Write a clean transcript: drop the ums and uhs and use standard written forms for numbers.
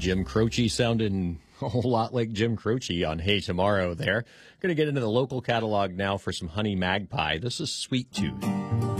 Jim Croce sounding a whole lot like Jim Croce on Hey Tomorrow there. Going to get into the local catalog now for some Honey Magpie. This is Sweet Tooth.